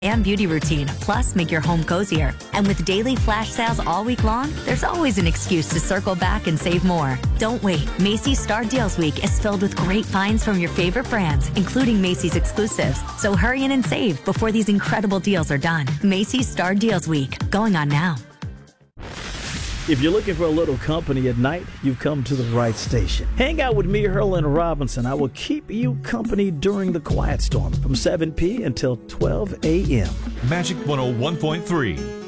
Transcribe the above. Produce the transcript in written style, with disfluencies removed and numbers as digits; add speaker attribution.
Speaker 1: and beauty routine, plus make your home cozier. And with daily flash sales all week long, there's always an excuse to circle back and save more. Don't wait. Macy's Star Deals Week is filled with great finds from your favorite brands, including Macy's exclusives. So hurry in and save before these incredible deals are done. Macy's Star Deals Week, going on now.
Speaker 2: If you're looking for a little company at night, you've come to the right station. Hang out with me, Herlin Robinson. I will keep you company during the quiet storm from 7 p. until 12 a.m.
Speaker 3: Magic 101.3.